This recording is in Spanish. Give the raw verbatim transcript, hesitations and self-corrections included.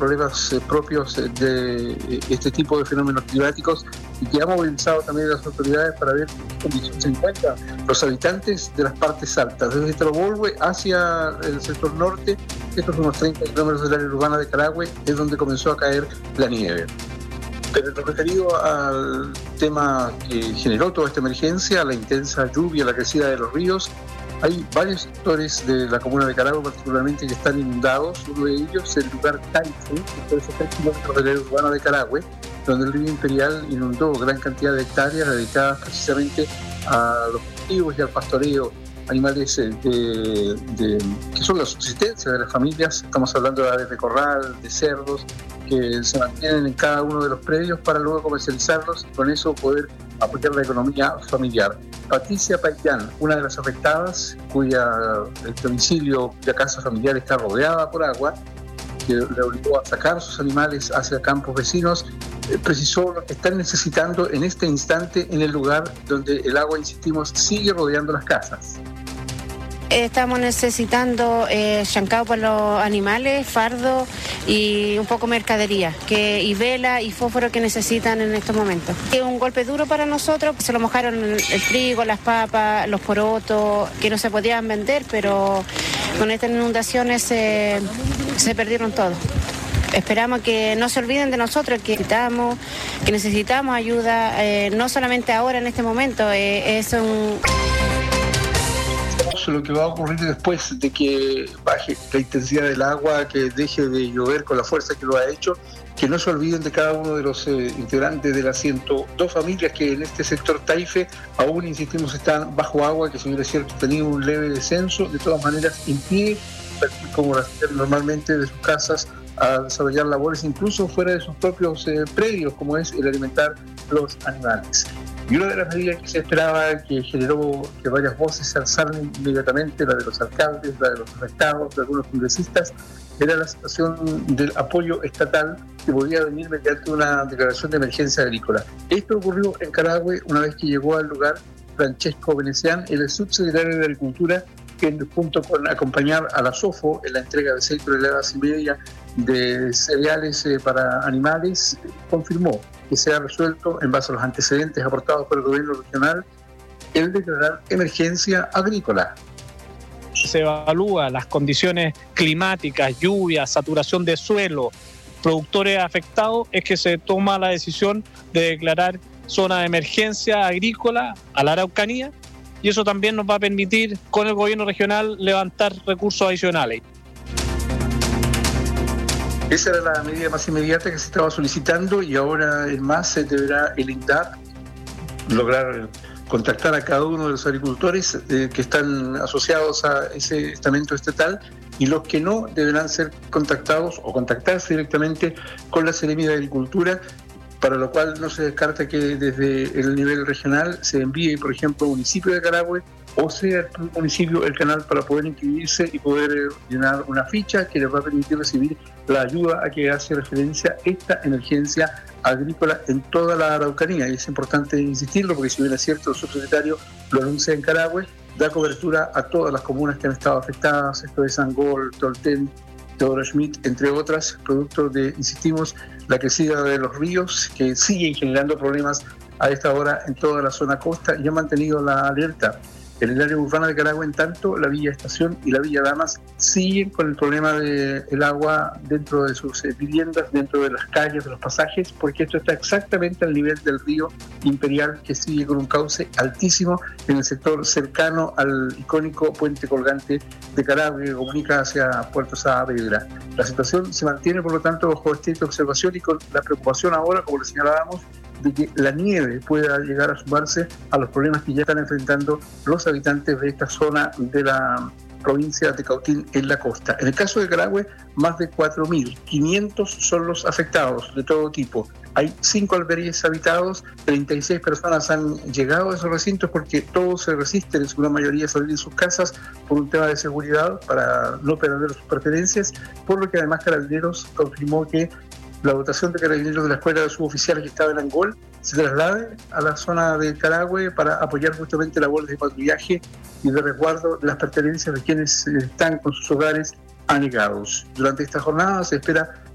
problemas eh, propios de eh, este tipo de fenómenos climáticos y que ha movilizado también a las autoridades para ver en qué condiciones se encuentran los habitantes de las partes altas, desde Trobolhue hacia el sector norte. Estos unos treinta kilómetros del área urbana de Carahue es donde comenzó a caer la nieve. Pero en lo referido al tema que generó toda esta emergencia, la intensa lluvia, la crecida de los ríos, hay varios sectores de la comuna de Carahue particularmente que están inundados. Uno de ellos es el lugar Taife, que es tres kilómetros del área urbana de Carahue, donde el río Imperial inundó gran cantidad de hectáreas dedicadas precisamente a los cultivos y al pastoreo, animales de, de, que son la subsistencia de las familias. Estamos hablando de aves de corral, de cerdos, que se mantienen en cada uno de los predios para luego comercializarlos y con eso poder apoyar la economía familiar. Patricia Payán, una de las afectadas, cuya el domicilio, cuya casa familiar está rodeada por agua, que le obligó a sacar sus animales hacia campos vecinos, eh, precisó lo que están necesitando en este instante en el lugar donde el agua, insistimos, sigue rodeando las casas. Estamos necesitando eh, chancado para los animales, fardo y un poco mercadería, que, y vela y fósforo que necesitan en estos momentos. Es un golpe duro para nosotros, se lo mojaron el, el trigo, las papas, los porotos, que no se podían vender, pero con estas inundaciones eh, se perdieron todo. Esperamos que no se olviden de nosotros, que necesitamos, que necesitamos ayuda, eh, no solamente ahora en este momento, eh, es un... Lo que va a ocurrir después de que baje la intensidad del agua, que deje de llover con la fuerza que lo ha hecho, que no se olviden de cada uno de los eh, integrantes de las ciento dos familias que en este sector Taife aún, insistimos, están bajo agua, que si bien es cierto tenía un leve descenso, de todas maneras impide, como lo hacían normalmente de sus casas, a desarrollar labores incluso fuera de sus propios eh, predios, como es el alimentar los animales. Y una de las medidas que se esperaba, que generó que varias voces se alzaran inmediatamente, la de los alcaldes, la de los afectados, de algunos congresistas, era la situación del apoyo estatal que podía venir mediante una declaración de emergencia agrícola. Esto ocurrió en Carahue una vez que llegó al lugar Francesco Venecián, el subsecretario de Agricultura, que junto con acompañar a la SOFO en la entrega de seis toneladas y media de cereales eh, para animales, confirmó que se ha resuelto, en base a los antecedentes aportados por el gobierno regional, el declarar emergencia agrícola. Se evalúa las condiciones climáticas, lluvias, saturación de suelo, productores afectados, es que se toma la decisión de declarar zona de emergencia agrícola a la Araucanía, y eso también nos va a permitir con el gobierno regional levantar recursos adicionales. Esa era la medida más inmediata que se estaba solicitando y ahora en más se deberá el INDAP lograr contactar a cada uno de los agricultores eh, que están asociados a ese estamento estatal, y los que no deberán ser contactados o contactarse directamente con la Seremía de Agricultura, para lo cual no se descarta que desde el nivel regional se envíe, por ejemplo, al municipio de Carahue o sea el municipio el canal para poder inscribirse y poder eh, llenar una ficha que les va a permitir recibir la ayuda a que hace referencia esta emergencia agrícola en toda la Araucanía. Y es importante insistirlo porque, si bien es cierto, el subsecretario lo anuncia en Carahue, da cobertura a todas las comunas que han estado afectadas, esto es Angol, Tolten, Teodoro Schmidt, entre otras, producto de, insistimos, la crecida de los ríos que siguen generando problemas a esta hora en toda la zona costa y han mantenido la alerta. En el área urbana de Carahue, en tanto, la Villa Estación y la Villa Damas siguen con el problema del agua dentro de sus eh, viviendas, dentro de las calles, de los pasajes, porque esto está exactamente al nivel del río Imperial, que sigue con un cauce altísimo en el sector cercano al icónico puente colgante de Carahue, que comunica hacia Puerto Saavedra. La situación se mantiene, por lo tanto, bajo estricta observación y con la preocupación ahora, como le señalábamos, de que la nieve pueda llegar a sumarse a los problemas que ya están enfrentando los habitantes de esta zona de la provincia de Cautín en la costa. En el caso de Carahue, más de cuatro mil quinientos son los afectados de todo tipo. Hay cinco albergues habitados, treinta y seis personas han llegado a esos recintos porque todos se resisten en su gran mayoría a salir de sus casas por un tema de seguridad para no perder sus pertenencias, por lo que además Carabineros confirmó que la dotación de carabineros de la escuela de suboficiales que estaba en Angol se traslade a la zona de Carahue para apoyar justamente labores de patrullaje y de resguardo de las pertenencias de quienes están con sus hogares anegados. Durante esta jornada se espera